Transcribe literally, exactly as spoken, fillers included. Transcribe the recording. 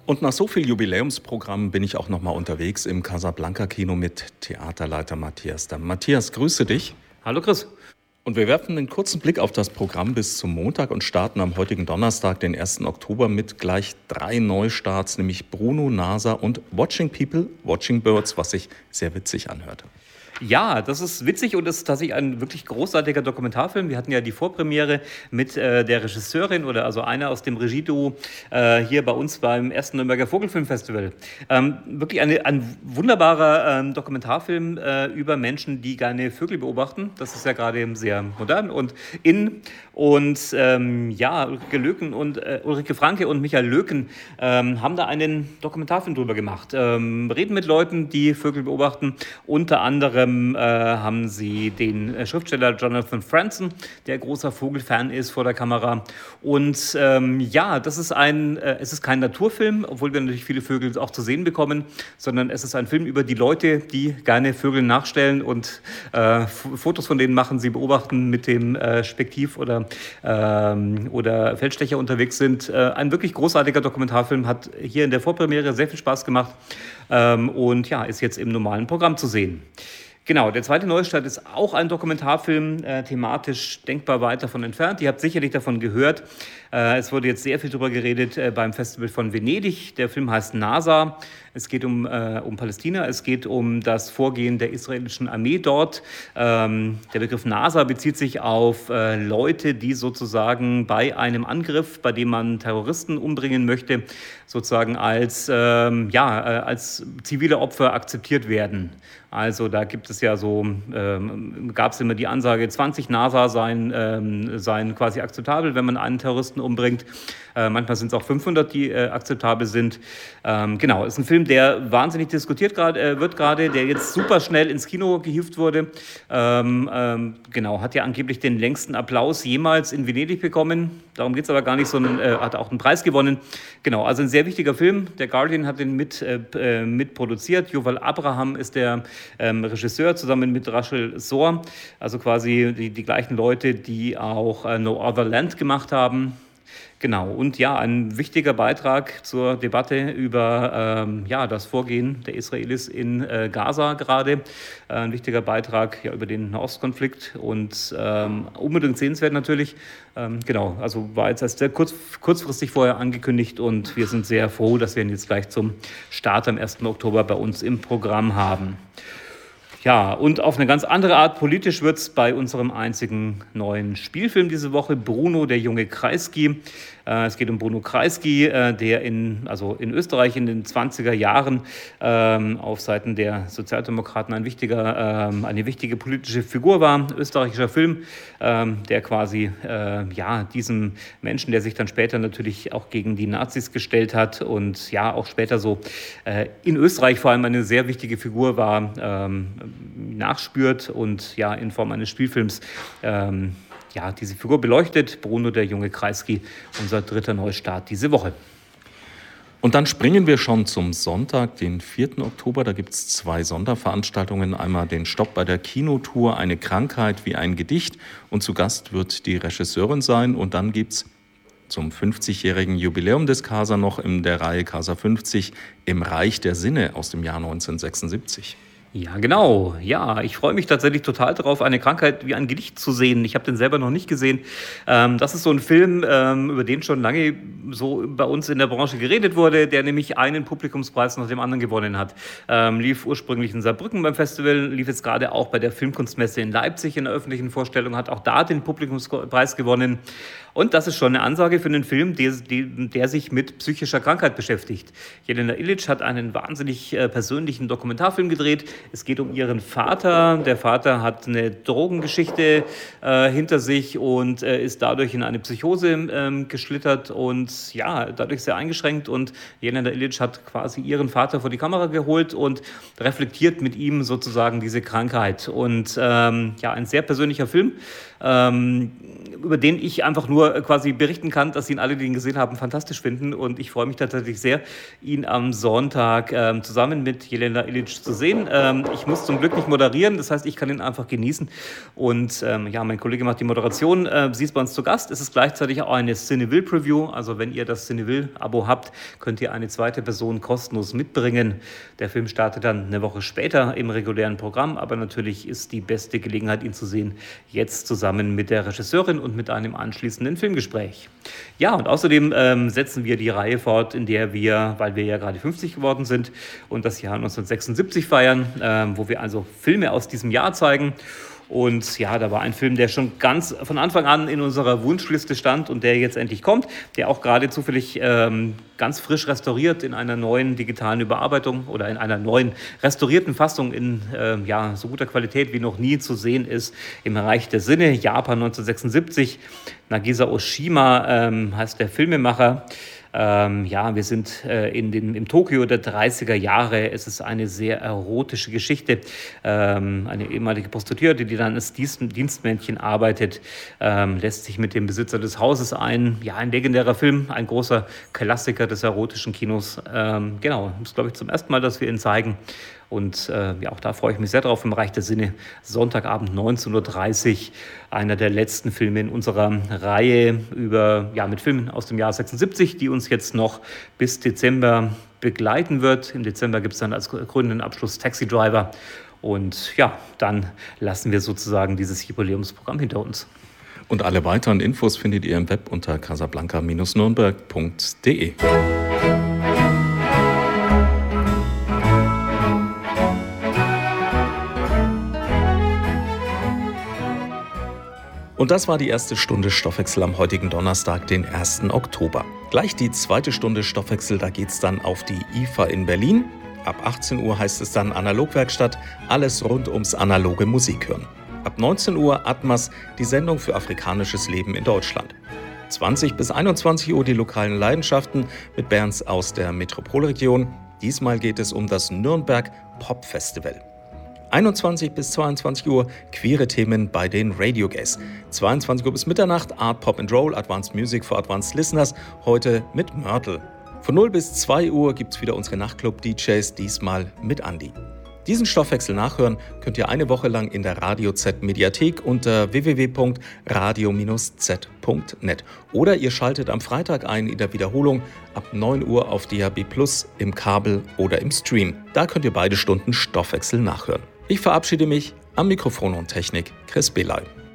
Und nach so viel Jubiläumsprogramm bin ich auch noch mal unterwegs im Casablanca-Kino mit Theaterleiter Matthias Damm. Matthias, grüße dich. Hallo Chris. Und wir werfen einen kurzen Blick auf das Programm bis zum Montag und starten am heutigen Donnerstag, den ersten Oktober, mit gleich drei Neustarts, nämlich Bruno, NASA und Watching People, Watching Birds, was sich sehr witzig anhört. Ja, das ist witzig und das ist tatsächlich ein wirklich großartiger Dokumentarfilm. Wir hatten ja die Vorpremiere mit äh, der Regisseurin oder also einer aus dem Regieduo äh, hier bei uns beim ersten Nürnberger Vogelfilmfestival. Ähm, wirklich eine, ein wunderbarer ähm, Dokumentarfilm äh, über Menschen, die gerne Vögel beobachten. Das ist ja gerade sehr modern und in. Und ähm, ja, Ulrike Löken und äh, Ulrike Franke und Michael Löken ähm, haben da einen Dokumentarfilm drüber gemacht. Ähm, reden mit Leuten, die Vögel beobachten, unter anderem Äh, haben sie den äh, Schriftsteller Jonathan Franzen, der großer Vogelfan ist, vor der Kamera. Und ähm, ja, das ist ein, äh, es ist kein Naturfilm, obwohl wir natürlich viele Vögel auch zu sehen bekommen, sondern es ist ein Film über die Leute, die gerne Vögel nachstellen und äh, F- Fotos von denen machen, sie beobachten, mit dem äh, Spektiv oder, ähm, oder Feldstecher unterwegs sind. Äh, ein wirklich großartiger Dokumentarfilm, hat hier in der Vorpremiere sehr viel Spaß gemacht ähm, und ja, ist jetzt im normalen Programm zu sehen. Genau, der zweite Neustart ist auch ein Dokumentarfilm, äh, thematisch denkbar weit davon entfernt. Ihr habt sicherlich davon gehört. Äh, es wurde jetzt sehr viel darüber geredet äh, beim Festival von Venedig. Der Film heißt NASA. Es geht um, äh, um Palästina, es geht um das Vorgehen der israelischen Armee dort. Ähm, der Begriff NASA bezieht sich auf äh, Leute, die sozusagen bei einem Angriff, bei dem man Terroristen umbringen möchte, sozusagen als, ähm, ja, äh, als zivile Opfer akzeptiert werden. Also da gibt es ja so, ähm, gab es immer die Ansage, zwanzig NASA seien, ähm, seien quasi akzeptabel, wenn man einen Terroristen umbringt. Äh, manchmal sind es auch fünfhundert, die äh, akzeptabel sind. Ähm, genau, ist ein Film, der wahnsinnig diskutiert grad, äh, wird gerade, der jetzt super schnell ins Kino gehievt wurde. Ähm, ähm, genau, hat ja angeblich den längsten Applaus jemals in Venedig bekommen. Darum geht es aber gar nicht, sondern äh, hat auch einen Preis gewonnen. Genau, also ein sehr wichtiger Film. Der Guardian hat den mit, äh, mit produziert. Yuval Abraham ist der ähm, Regisseur, zusammen mit Rachel Zohr. Also quasi die, die gleichen Leute, die auch äh, No Other Land gemacht haben. Genau, und ja, ein wichtiger Beitrag zur Debatte über ähm, ja, das Vorgehen der Israelis in äh, Gaza gerade. Äh, ein wichtiger Beitrag ja, über den Nahostkonflikt und ähm, unbedingt sehenswert natürlich. Ähm, genau, also war jetzt erst sehr kurz, kurzfristig vorher angekündigt und wir sind sehr froh, dass wir ihn jetzt gleich zum Start am ersten Oktober bei uns im Programm haben. Ja, und auf eine ganz andere Art politisch wird es bei unserem einzigen neuen Spielfilm diese Woche, Bruno, der junge Kreisky. Äh, es geht um Bruno Kreisky, äh, der in, also in Österreich in den zwanziger Jahren ähm, auf Seiten der Sozialdemokraten ein wichtiger, ähm, eine wichtige politische Figur war. Österreichischer Film, ähm, der quasi äh, ja, diesem Menschen, der sich dann später natürlich auch gegen die Nazis gestellt hat und ja auch später so äh, in Österreich vor allem eine sehr wichtige Figur war, ähm, nachspürt und ja in Form eines Spielfilms ähm, ja, diese Figur beleuchtet. Bruno, der junge Kreisky, unser dritter Neustart diese Woche. Und dann springen wir schon zum Sonntag, den vierten Oktober. Da gibt es zwei Sonderveranstaltungen. Einmal den Stopp bei der Kinotour, eine Krankheit wie ein Gedicht. Und zu Gast wird die Regisseurin sein. Und dann gibt es zum fünfzigjährigen Jubiläum des Casa noch in der Reihe Casa fünfzig im Reich der Sinne aus dem Jahr neunzehnhundertsechsundsiebzig. Ja, genau. Ja, ich freue mich tatsächlich total darauf, eine Krankheit wie ein Gedicht zu sehen. Ich habe den selber noch nicht gesehen. Ähm, das ist so ein Film, ähm, über den schon lange so bei uns in der Branche geredet wurde, der nämlich einen Publikumspreis nach dem anderen gewonnen hat. Ähm, lief ursprünglich in Saarbrücken beim Festival, lief jetzt gerade auch bei der Filmkunstmesse in Leipzig in der öffentlichen Vorstellung, hat auch da den Publikumspreis gewonnen. Und das ist schon eine Ansage für einen Film, der, der sich mit psychischer Krankheit beschäftigt. Jelena Ilic hat einen wahnsinnig äh, persönlichen Dokumentarfilm gedreht. Es geht um ihren Vater. Der Vater hat eine Drogengeschichte äh, hinter sich und äh, ist dadurch in eine Psychose äh, geschlittert und ja, dadurch sehr eingeschränkt. Und Jelena Ilic hat quasi ihren Vater vor die Kamera geholt und reflektiert mit ihm sozusagen diese Krankheit. Und ähm, ja, ein sehr persönlicher Film, ähm, über den ich einfach nur quasi berichten kann, dass ihn alle, die ihn gesehen haben, fantastisch finden. Und ich freue mich tatsächlich sehr, ihn am Sonntag ähm, zusammen mit Jelena Ilic zu sehen. Äh, Ähm, ich muss zum Glück nicht moderieren, das heißt, ich kann ihn einfach genießen. Und ähm, ja, mein Kollege macht die Moderation. Äh, sie ist bei uns zu Gast. Es ist gleichzeitig auch eine Cineville-Preview. Also wenn ihr das Cineville-Abo habt, könnt ihr eine zweite Person kostenlos mitbringen. Der Film startet dann eine Woche später im regulären Programm. Aber natürlich ist die beste Gelegenheit, ihn zu sehen, jetzt zusammen mit der Regisseurin und mit einem anschließenden Filmgespräch. Ja, und außerdem ähm, setzen wir die Reihe fort, in der wir, weil wir ja gerade fünfzig geworden sind und das Jahr neunzehnhundertsechsundsiebzig feiern, ähm, wo wir also Filme aus diesem Jahr zeigen. Und ja, da war ein Film, der schon ganz von Anfang an in unserer Wunschliste stand und der jetzt endlich kommt, der auch gerade zufällig ähm, ganz frisch restauriert in einer neuen digitalen Überarbeitung oder in einer neuen restaurierten Fassung in äh, ja, so guter Qualität wie noch nie zu sehen ist, im Reich der Sinne, Japan neunzehnhundertsechsundsiebzig. Nagisa Oshima ähm, heißt der Filmemacher. Ähm, ja, wir sind äh, in den, im Tokio der dreißiger Jahre. Es ist eine sehr erotische Geschichte. Ähm, eine ehemalige Prostituierte, die dann als Dienst, Dienstmädchen arbeitet, ähm, lässt sich mit dem Besitzer des Hauses ein. Ja, ein legendärer Film, ein großer Klassiker des erotischen Kinos. Ähm, genau, das ist, glaube ich, zum ersten Mal, dass wir ihn zeigen. Und äh, ja, auch da freue ich mich sehr drauf, im Reich der Sinne, Sonntagabend neunzehn Uhr dreißig, einer der letzten Filme in unserer Reihe über, ja, mit Filmen aus dem Jahr sechsundsiebzig, die uns jetzt noch bis Dezember begleiten wird. Im Dezember gibt es dann als krönenden Abschluss Taxi Driver. Und ja, dann lassen wir sozusagen dieses Jubiläumsprogramm hinter uns. Und alle weiteren Infos findet ihr im Web unter casablanca Bindestrich nürnberg Punkt de. Und das war die erste Stunde Stoffwechsel am heutigen Donnerstag, den ersten Oktober. Gleich die zweite Stunde Stoffwechsel, da geht's dann auf die I F A in Berlin. Ab achtzehn Uhr heißt es dann Analogwerkstatt, alles rund ums analoge Musik hören. Ab neunzehn Uhr Atmas, die Sendung für afrikanisches Leben in Deutschland. zwanzig bis einundzwanzig Uhr die lokalen Leidenschaften mit Bands aus der Metropolregion. Diesmal geht es um das Nürnberg Pop Festival. einundzwanzig bis zweiundzwanzig Uhr queere Themen bei den Radio Gays. zweiundzwanzig Uhr bis Mitternacht Art, Pop and Roll, Advanced Music for Advanced Listeners, heute mit Mörtel. Von null bis zwei Uhr gibt's wieder unsere Nachtclub-D Js, diesmal mit Andi. Diesen Stoffwechsel nachhören könnt ihr eine Woche lang in der Radio Z Mediathek unter w w w Punkt radio z Punkt net. Oder ihr schaltet am Freitag ein in der Wiederholung ab neun Uhr auf D A B plus, im Kabel oder im Stream. Da könnt ihr beide Stunden Stoffwechsel nachhören. Ich verabschiede mich, am Mikrofon und Technik Chris Belay.